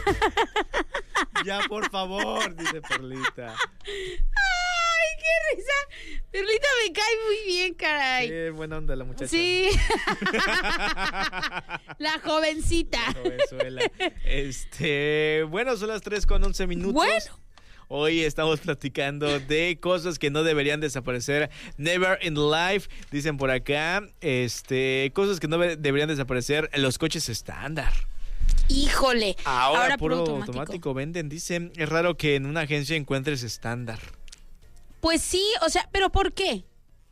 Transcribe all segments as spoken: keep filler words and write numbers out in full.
Ya, por favor, dice Perlita. ¡Ay, qué risa! Perlita me cae muy bien, caray. Sí, buena onda la muchacha. Sí. La jovencita. La jovenzuela. Este, bueno, son las tres con once minutos. Bueno. Hoy estamos platicando de cosas que no deberían desaparecer. Never in life, dicen por acá. Este, cosas que no deberían desaparecer, los coches estándar. Híjole. Ahora, Ahora puro puro automático. automático venden, dicen. Es raro que en una agencia encuentres estándar. Pues sí, o sea, ¿pero por qué?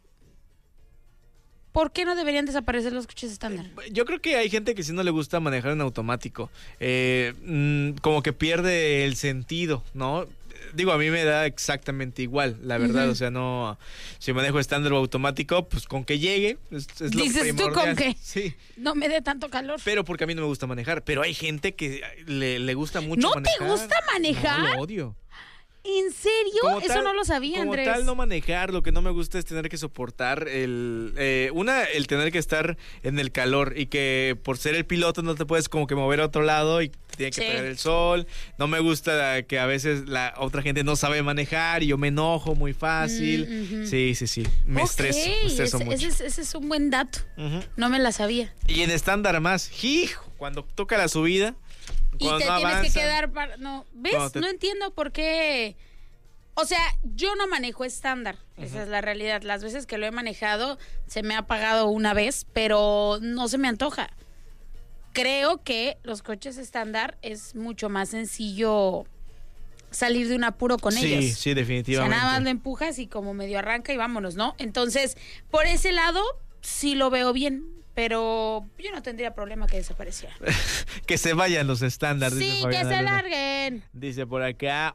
¿Por qué no deberían desaparecer los coches estándar? Yo creo que hay gente que sí no le gusta manejar en automático. Eh, mmm, como que pierde el sentido, ¿no? Digo, a mí me da exactamente igual, la verdad. Uh-huh. O sea, no... Si manejo estándar o automático, pues con que llegue es, es lo Dices primordial. tú con que sí. No me dé tanto calor. Pero porque a mí no me gusta manejar. Pero hay gente que le, le gusta mucho ¿No manejar. ¿No te gusta manejar? No, lo odio. ¿En serio? Como Eso tal, no lo sabía, como Andrés. Como tal, no manejar. Lo que no me gusta es tener que soportar el... Eh, una, el tener que estar en el calor y que por ser el piloto no te puedes como que mover a otro lado y te tiene que sí. pegar el sol. No me gusta que a veces la otra gente no sabe manejar y yo me enojo muy fácil. Mm-hmm. Sí, sí, sí. Me okay. estreso, me estreso ese, mucho. Ese es, ese es un buen dato. Uh-huh. No me la sabía. Y en estándar más. ¡Hijo! Cuando toca la subida... Y te no tienes avanza, que quedar para... No, ¿ves? Te... No entiendo por qué... O sea, yo no manejo estándar. Uh-huh. Esa es la realidad. Las veces que lo he manejado, se me ha apagado una vez, pero no se me antoja. Creo que los coches estándar es mucho más sencillo salir de un apuro con sí, ellos. Sí, sí, definitivamente. O sea, nada más lo empujas y como medio arranca y vámonos, ¿no? Entonces, por ese lado, sí lo veo bien. Pero yo no tendría problema que desapareciera. Que se vayan los estándares. Sí, que se larguen. Dice por acá,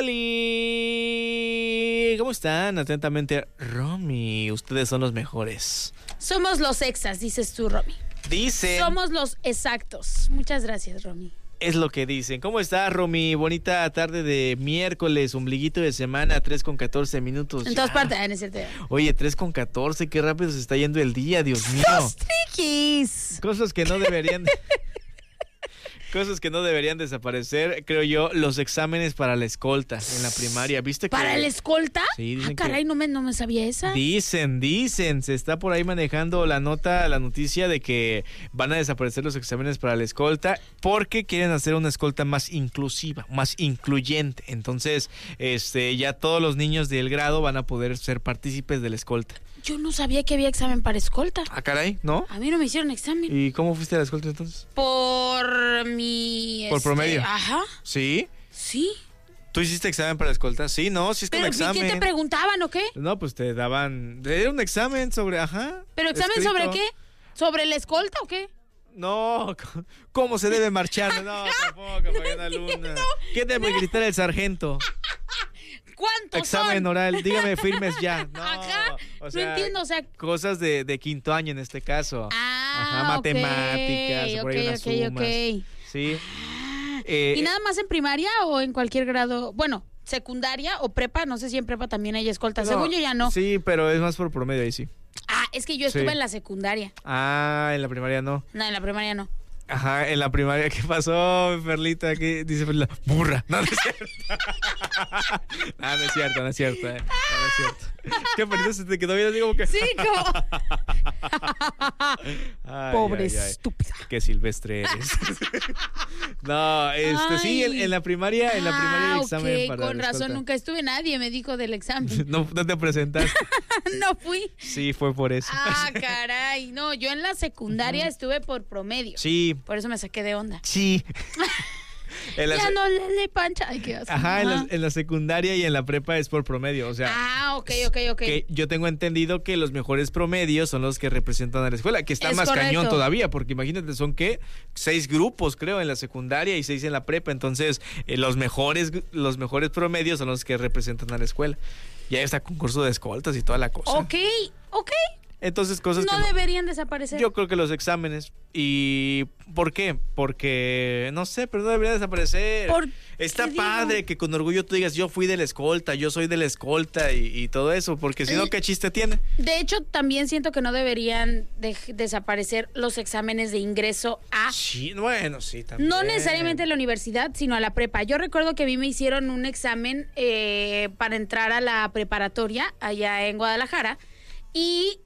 ¡Oli! ¿Cómo están? Atentamente, Romy. Ustedes son los mejores. Somos los exas, dices tú, Romy. Dice. Somos los exactos. Muchas gracias, Romy. Es lo que dicen. ¿Cómo estás, Romy? Bonita tarde de miércoles, ombliguito de semana, tres con catorce minutos. En todas partes, en ese tema. Oye, tres con catorce, qué rápido se está yendo el día, Dios mío. ¡Los triquis! Cosas que no deberían... Cosas que no deberían desaparecer, creo yo, los exámenes para la escolta en la primaria. ¿Viste que ¿Para la escolta? Sí, dicen ah, caray, que... no me, no me sabía esa. Dicen, dicen, se está por ahí manejando la nota, la noticia de que van a desaparecer los exámenes para la escolta porque quieren hacer una escolta más inclusiva, más incluyente. Entonces, este, ya todos los niños del grado van a poder ser partícipes de la escolta. Yo no sabía que había examen para escolta. Ah, caray, ¿no? A mí no me hicieron examen. ¿Y cómo fuiste a la escolta entonces? Por mi... ¿Por este, promedio? Ajá. ¿Sí? Sí. ¿Tú hiciste examen para la escolta? Sí, no, sí es con examen. ¿Pero qué te preguntaban o qué? No, pues te daban... Era un examen sobre... Ajá. ¿Pero examen escrito. sobre qué? ¿Sobre la escolta o qué? No, ¿cómo se debe marchar? No, tampoco, Mariana Luna. ¿Qué debe gritar el sargento? ¿Cuántos Examen son? oral, dígame firmes ya. No, Ajá, o sea, no entiendo, o sea... Cosas de, de quinto año en este caso. Ah, Ajá, matemáticas, okay, por ahí okay, unas okay, sumas. okay. Sí. Ah, eh, ¿y nada más en primaria o en cualquier grado? Bueno, secundaria o prepa, no sé si en prepa también hay escolta. no, Según yo ya no. Sí, pero es más por promedio ahí sí. Ah, es que yo estuve Sí. en la secundaria. Ah, en la primaria no. No, en la primaria no. Ajá, en la primaria, ¿qué pasó, Perlita? ¿Qué dice Perlita? Burra. No, no es cierto. No, no es cierto, no es cierto. Eh. No, no es cierto. ¿Qué, Perlita, se te quedó bien? Así como que... Sí, como... Ay, Pobre ay, ay. estúpida. Qué silvestre eres. No, este, sí, en, en la primaria, en la primaria hay examen okay, para con la razón, escolta. nunca estuve, nadie me dijo del examen. No, no te presentaste. No fui. Sí, fue por eso. Ah, caray. No, yo en la secundaria estuve por promedio. Sí. Por eso me saqué de onda. Sí. En la Ya se- no le, le pancha. Ay, qué asco. Ajá, en la, Ajá. en la secundaria y en la prepa es por promedio, o sea... Ah, ok, ok, ok. Que yo tengo entendido que los mejores promedios son los que representan a la escuela, que está Es más correcto. cañón todavía, porque imagínate, son ¿qué? Seis grupos, creo, en la secundaria y seis en la prepa, entonces eh, los mejores los mejores promedios son los que representan a la escuela. Y ahí está concurso de escoltas y toda la cosa. Ok, ok. Entonces, cosas no que... No deberían desaparecer. Yo creo que los exámenes. ¿Y por qué? Porque, no sé, pero no deberían desaparecer. ¿Por Está padre digo? que con orgullo tú digas, yo fui de la escolta, yo soy de la escolta y, y todo eso, porque si no, ¿qué chiste tiene? De hecho, también siento que no deberían de desaparecer los exámenes de ingreso a... Sí, bueno, sí, también. No necesariamente a la universidad, sino a la prepa. Yo recuerdo que a mí me hicieron un examen eh, para entrar a la preparatoria allá en Guadalajara y...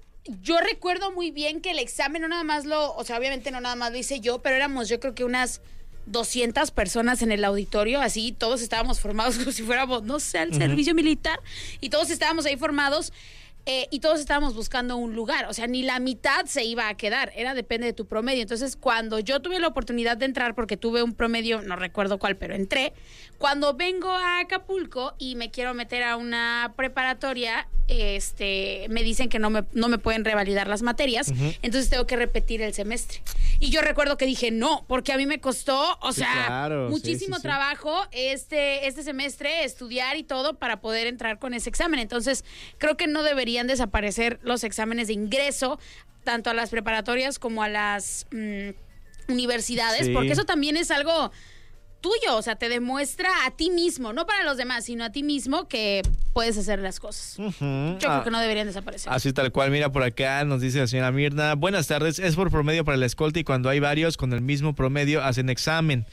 Yo recuerdo muy bien que el examen no nada más lo, o sea, obviamente no nada más lo hice yo, pero éramos yo creo que unas doscientas personas en el auditorio, así todos estábamos formados como si fuéramos, no sé, al uh-huh. servicio militar, y todos estábamos ahí formados eh, y todos estábamos buscando un lugar, o sea, ni la mitad se iba a quedar, era depende de tu promedio. Entonces, cuando yo tuve la oportunidad de entrar, porque tuve un promedio, no recuerdo cuál, pero entré, cuando vengo a Acapulco y me quiero meter a una preparatoria, este, me dicen que no me, no me pueden revalidar las materias, uh-huh. entonces tengo que repetir el semestre. Y yo recuerdo que dije no, porque a mí me costó, o sí, sea, claro, muchísimo sí, sí, trabajo sí. este, este semestre, estudiar y todo para poder entrar con ese examen. Entonces, creo que no deberían desaparecer los exámenes de ingreso, tanto a las preparatorias como a las mmm, universidades, sí. porque eso también es algo tuyo, o sea, te demuestra a ti mismo, no para los demás, sino a ti mismo que puedes hacer las cosas. Uh-huh. Yo ah, creo que no deberían desaparecer. Así tal cual, mira por acá, nos dice la señora Mirna, buenas tardes, es por promedio para la escolta y cuando hay varios con el mismo promedio hacen examen.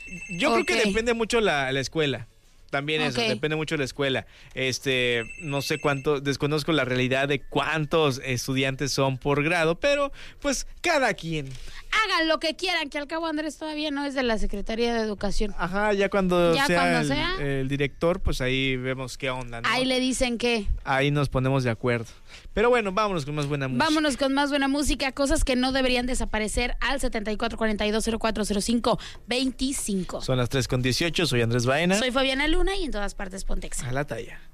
Yo okay. creo que depende mucho la, la escuela. También eso, okay. depende mucho de la escuela. Este, no sé cuánto, desconozco la realidad de cuántos estudiantes son por grado, pero pues cada quien. Hagan lo que quieran, que al cabo Andrés todavía no es de la Secretaría de Educación. Ajá, ya cuando ya sea, cuando el, sea el director, pues ahí vemos qué onda, ¿no? Ahí le dicen qué. Ahí nos ponemos de acuerdo. Pero bueno, vámonos con más buena música. Vámonos con más buena música, cosas que no deberían desaparecer al setenta y cuatro cuarenta y dos cero cuatro cero cinco veinticinco. Son las tres con dieciocho, soy Andrés Baena. Soy Fabiana Luna y en todas partes Pontexa. A la talla.